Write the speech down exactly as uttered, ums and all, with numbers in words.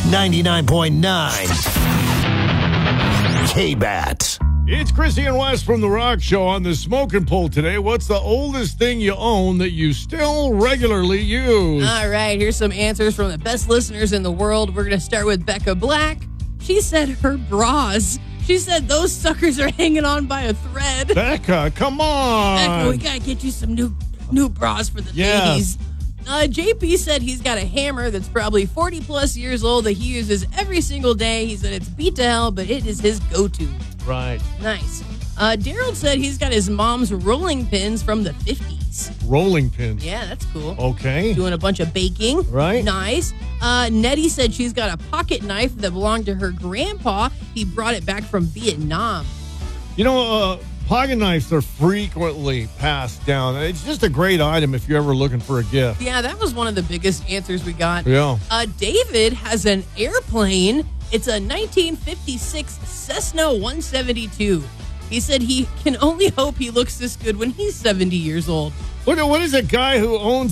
ninety-nine point nine K-Bat. It's Chrissy and Wes from The Rock Show on the Smoking Poll today. What's the oldest thing you own that you still regularly use? All right, here's some answers from the best listeners in the world. We're going to start with Becca Black. She said her bras. She said those suckers are hanging on by a thread. Becca, come on. Becca, we got to get you some new new bras for the Yeah. ladies. Uh, J P said he's got a hammer that's probably forty plus years old that he uses every single day. He said it's beat to hell, but it is his go-to. Right. Nice. Uh, Daryl said he's got his mom's rolling pins from the fifties. Rolling pins. Yeah, that's cool. Okay. Doing a bunch of baking. Right. Nice. Uh, Nettie said she's got a pocket knife that belonged to her grandpa. He brought it back from Vietnam. You know, uh, pocket knives are frequently passed down. It's just a great item if you're ever looking for a gift. Yeah, that was one of the biggest answers we got. Yeah. Uh, David has an airplane. It's a nineteen fifty-six Cessna one seventy-two. He said he can only hope he looks this good when he's seventy years old. What, what is a guy who owns